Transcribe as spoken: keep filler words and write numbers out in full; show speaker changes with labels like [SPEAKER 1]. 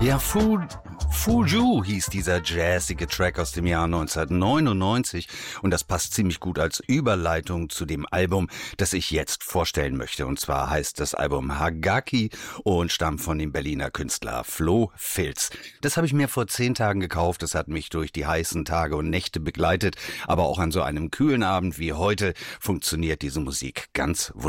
[SPEAKER 1] Ja, Fu, Fuju hieß dieser jazzige Track aus dem Jahr neunzehnhundertneunundneunzig und das passt ziemlich gut als Überleitung zu dem Album, das ich jetzt vorstellen möchte. Und zwar heißt das Album Hagaki und stammt von dem Berliner Künstler Flo Filz. Das habe ich mir vor zehn Tagen gekauft, das hat mich durch die heißen Tage und Nächte begleitet, aber auch an so einem kühlen Abend wie heute funktioniert diese Musik ganz wunderbar.